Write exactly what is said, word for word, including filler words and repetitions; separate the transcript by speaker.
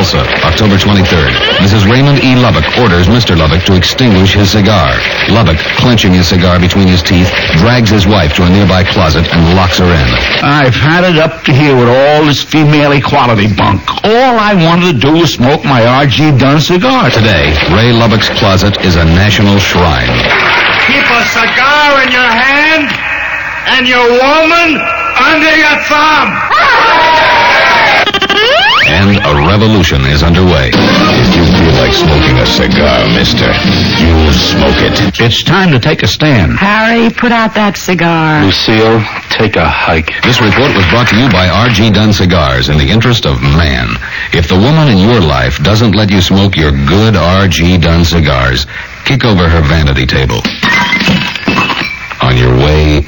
Speaker 1: Tulsa, October twenty-third. Missus Raymond E. Lubbock orders Mister Lubbock to extinguish his cigar. Lubbock, clenching his cigar between his teeth, drags his wife to a nearby closet and locks her in.
Speaker 2: I've had it up to here with all this female equality bunk. All I wanted to do was smoke my R G Dunn cigar.
Speaker 1: Today, Ray Lubbock's closet is a national shrine.
Speaker 3: Keep a cigar in your hand and your woman under your thumb.
Speaker 1: And a revolution is underway.
Speaker 4: If you feel like smoking a cigar, mister, you'll smoke it.
Speaker 2: It's time to take a stand.
Speaker 5: Harry, put out that cigar.
Speaker 4: Lucille, take a hike.
Speaker 1: This report was brought to you by R G Dunn Cigars in the interest of man. If the woman in your life doesn't let you smoke your good R G Dunn cigars, kick over her vanity table. On your way